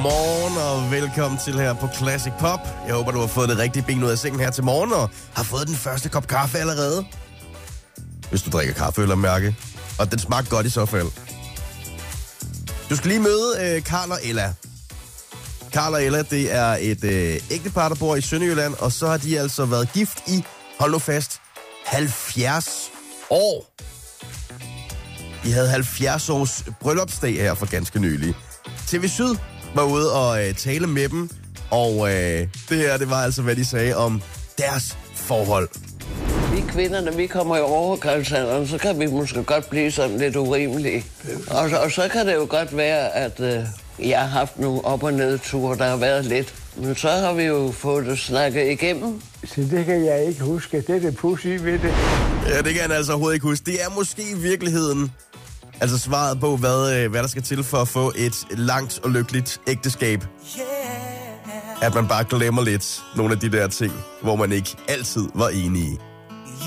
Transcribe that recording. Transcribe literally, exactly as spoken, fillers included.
Godmorgen og velkommen til her på Classic Pop. Jeg håber, du har fået det rigtige ben ud af sengen her til morgen og har fået den første kop kaffe allerede. Hvis du drikker kaffe eller mærke. Og den smager godt i så fald. Du skal lige møde øh, Karl og Ella. Karl og Ella, det er et øh, ægtepar, der bor i Sønderjylland, og så har de altså været gift i, hold nu fast, halvfjerds år. De havde halvfjerds års bryllupsdag her for ganske nylig. T V Syd var ude og øh, tale med dem, og øh, det her, det var altså, hvad de sagde om deres forhold. Vi kvinder, når vi kommer i overgangsalderen, så kan vi måske godt blive sådan lidt urimelige. Og, og så kan det jo godt være, at øh, jeg har haft nogle op- og nedture, der har været lidt. Men så har vi jo fået det snakket igennem. Så det kan jeg ikke huske. Det er det pudsige ved det. Ja, det kan han altså overhovedet ikke huske. Det er måske i virkeligheden altså svaret på, hvad, hvad der skal til for at få et langt og lykkeligt ægteskab. At man bare glemmer lidt nogle af de der ting, hvor man ikke altid var enige.